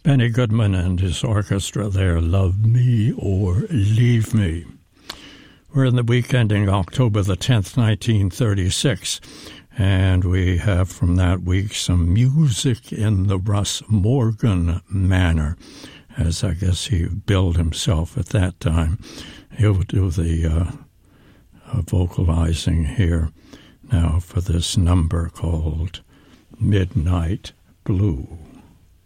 Benny Goodman and his orchestra there, Love Me or Leave Me. We're in the week ending October the 10th, 1936, and we have from that week some music in the Russ Morgan manner, as I guess he billed himself at that time. He'll do the vocalizing here now for this number called Midnight Blue.